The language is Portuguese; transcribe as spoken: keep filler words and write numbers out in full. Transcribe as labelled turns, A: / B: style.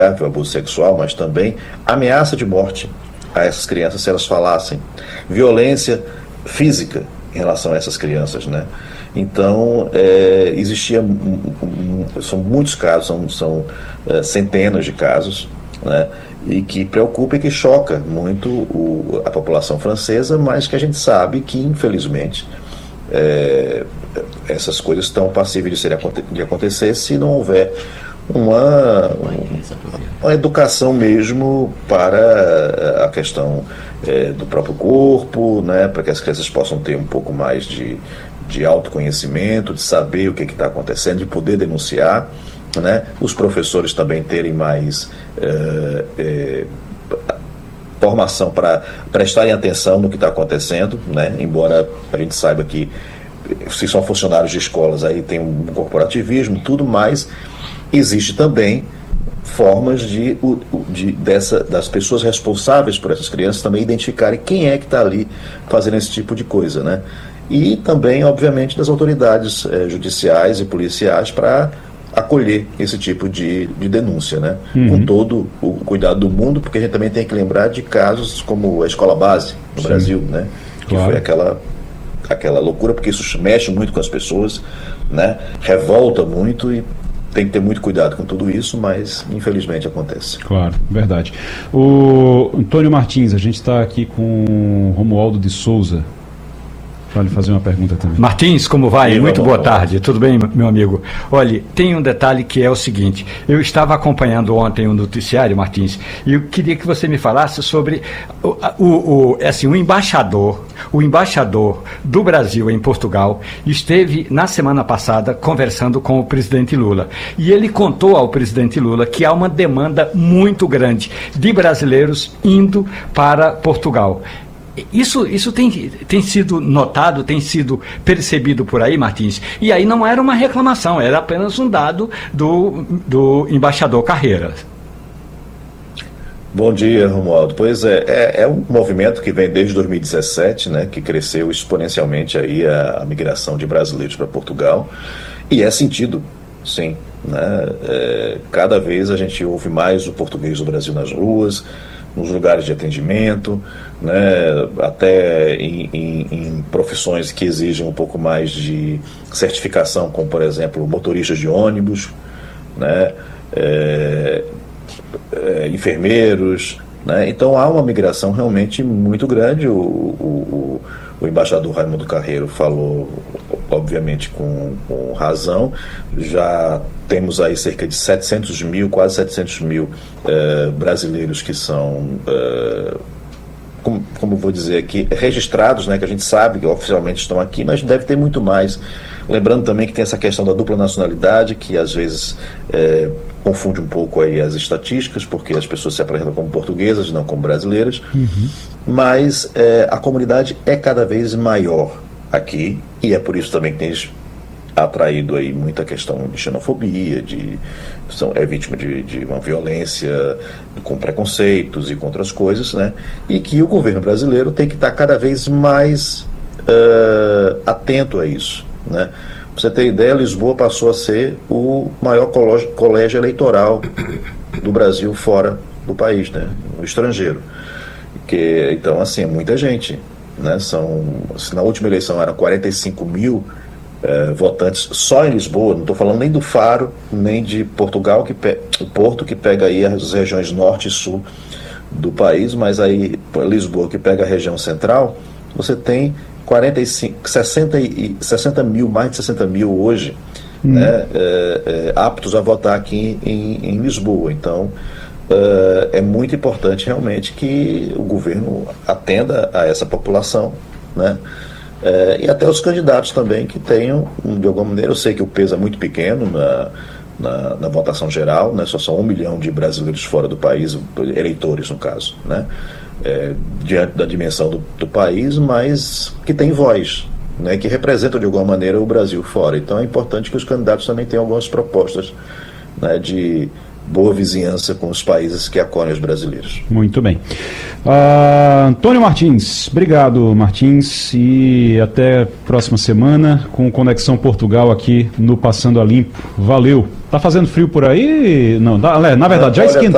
A: o abuso sexual, mas também ameaça de morte a essas crianças se elas falassem, violência física em relação a essas crianças, né? Então, é, existia, um, um, são muitos casos, são, são é, centenas de casos, né? E que preocupa e que choca muito o, a população francesa, mas que a gente sabe que, infelizmente, é, essas coisas estão passíveis de, ser, de acontecer se não houver uma, uma educação mesmo para a questão é, do próprio corpo, né, para que as crianças possam ter um pouco mais de, de autoconhecimento, de saber o que está acontecendo, de poder denunciar, né, os professores também terem mais é, é, formação para prestarem atenção no que está acontecendo, né, embora a gente saiba que se são funcionários de escolas aí tem um corporativismo, tudo mais. Existe também formas de, de, dessa, das pessoas responsáveis por essas crianças também identificarem quem é que está ali fazendo esse tipo de coisa, né? E também, obviamente, das autoridades eh, judiciais e policiais para acolher esse tipo de, de denúncia, né? Uhum. Com todo o cuidado do mundo, porque a gente também tem que lembrar de casos como a escola base no Sim. Brasil, né? Que claro. Foi aquela, aquela loucura, porque isso mexe muito com as pessoas, né? Revolta muito e tem que ter muito cuidado com tudo isso, mas infelizmente acontece.
B: Claro, verdade. O Antônio Martins, a gente está aqui com o Romualdo de Souza. Para lhe fazer uma pergunta também.
C: Martins, como vai? Muito boa tarde. Tudo bem, meu amigo? Olha, tem um detalhe que é o seguinte. Eu estava acompanhando ontem o noticiário, Martins, e eu queria que você me falasse sobre o, o, o, assim, o embaixador, o embaixador do Brasil em Portugal esteve na semana passada conversando com o presidente Lula. E ele contou ao presidente Lula que há uma demanda muito grande de brasileiros indo para Portugal. Isso, isso tem, tem sido notado, tem sido percebido por aí, Martins, e aí não era uma reclamação, era apenas um dado do, do embaixador Carreira.
A: Bom dia, Romualdo. Pois é, é, é um movimento que vem desde dois mil e dezessete, né, que cresceu exponencialmente aí a, a migração de brasileiros para Portugal, e é sentido, sim, né, é, cada vez a gente ouve mais o português do Brasil nas ruas, nos lugares de atendimento, né, até em, em, em profissões que exigem um pouco mais de certificação, como, por exemplo, motoristas de ônibus, né, é, é, enfermeiros, né, então há uma migração realmente muito grande. O, o, o embaixador Raimundo Carreiro falou, obviamente, com, com razão. Já temos aí cerca de setecentos mil, quase setecentos mil uh, brasileiros que são, uh, como, como vou dizer aqui, registrados, né, que a gente sabe que oficialmente estão aqui, mas deve ter muito mais. Lembrando também que tem essa questão da dupla nacionalidade, que às vezes é, confunde um pouco aí as estatísticas, porque as pessoas se apresentam como portuguesas, não como brasileiras, uhum. mas é, a comunidade é cada vez maior aqui, e é por isso também que tem atraído aí muita questão de xenofobia, de, são, é vítima de, de uma violência com preconceitos e com outras coisas, né? E que o governo brasileiro tem que estar cada vez mais uh, atento a isso, né? Pra você ter ideia, Lisboa passou a ser o maior colégio, colégio eleitoral do Brasil fora do país, né? No estrangeiro. Que, então, assim, é muita gente, né? São, na última eleição eram quarenta e cinco mil eh, votantes só em Lisboa, não estou falando nem do Faro, nem de Portugal, que pe... Porto, que pega aí as regiões norte e sul do país, mas aí Lisboa, que pega a região central, você tem quarenta e cinco, sessenta, e, sessenta mil, mais de sessenta mil hoje, hum. né, é, é, aptos a votar aqui em, em Lisboa. Então, é, é muito importante realmente que o governo atenda a essa população, né, é, e até os candidatos também que tenham, de alguma maneira, eu sei que o peso é muito pequeno na, na, na votação geral, né, só são um milhão de brasileiros fora do país, eleitores no caso, né, É, diante da dimensão do, do país, mas que tem voz, né, que representam de alguma maneira o Brasil fora. Então é importante que os candidatos também tenham algumas propostas, né, de boa vizinhança com os países que acolhem os brasileiros.
B: Muito bem. Uh, Antônio Martins, obrigado, Martins, e até próxima semana com Conexão Portugal aqui no Passando a Limpo. Valeu. Tá fazendo frio por aí? Não, na verdade, já esquentou.